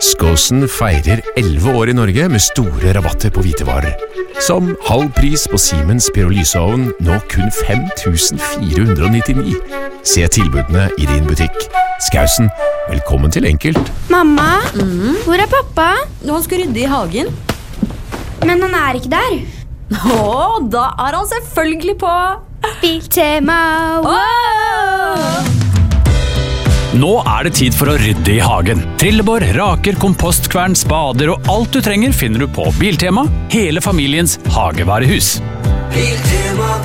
Skåsen feirer 11 år I Norge med store rabatter på hvitevarer. Som halv pris på Siemens Pyrolyseovn, nå kun 5.499. Se tilbudene I din butikk. Skåsen, velkommen til Enkelt. Mamma, hvor pappa? Han skal rydde I hagen. Men han ikke der. Da han selvfølgelig på Biltema. Wow! Nå det tid for å rydde I hagen. Trillebår, raker, kompostkvern, spader og alt du trenger finner du på Biltema, hele familiens hagevarehus. Biltema,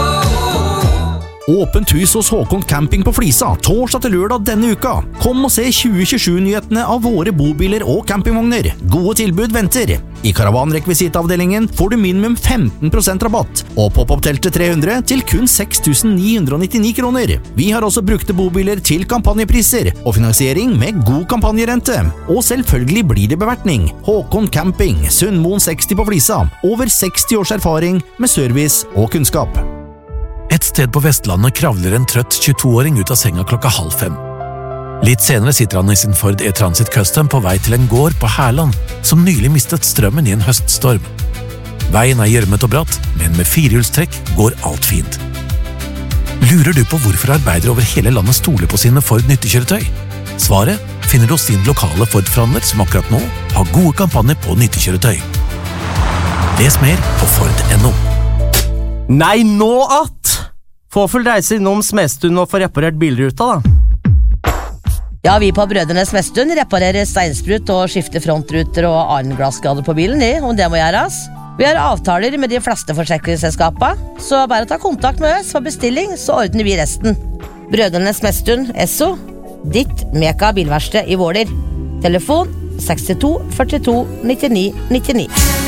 Åpent hus hos Håkon Camping på Flisa, torsdag til lørdag denne uka. Kom og se 2027-nyhetene av våre bobiler og campingvogner. Gode tilbud venter. I karavanrekvisitavdelingen får du minimum 15% rabatt, og pop-up-teltet 300 til kun 6.999 kroner. Vi har også brukte bobiler til kampanjepriser, og finansiering med god kampanjerente. Og selvfølgelig blir det bevertning. Håkon Camping, Sundmoen 60 på Flisa. Over 60 års erfaring med service og kunnskap. Et sted på Vestlandet kravler en trøtt 22-åring ut av senga 4:30. Litt senere sitter han I sin Ford E-Transit Custom på vei til en gård på Herland, som nylig mistet strømmen I en høststorm. Veien gjørmet og bratt, men med firehjulstrekk går alt fint. Lurer du på hvorfor arbeidere over hele landet stoler på sine Ford nyttekjøretøy? Svaret finner du hos din lokale Ford-forhandler som akkurat nå har gode kampanjer på nyttekjøretøy. Les mer på Ford.no. Nei, nå at! Få full reise innom Smestund og få reparert bilruta, da. Ja, vi på Brødrenes Smestund reparerer steinsprut og skifter frontruter og annen glassskade på bilen, om det må gjøres. Vi har avtaler med de fleste forsikringsselskapene, så bare ta kontakt med oss for bestilling, så ordner vi resten. Brødrenes Smestund, Esso, ditt meka bilverksted I Våler. Telefon 62 42 99 99.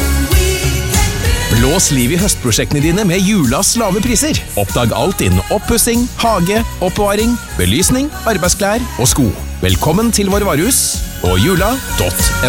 Blås liv I høstprosjektene dine med Julas lave priser. Oppdag alt innen oppussing, hage, oppbevaring, belysning, arbeidsklær og sko. Velkommen til vår varehus og jula.no.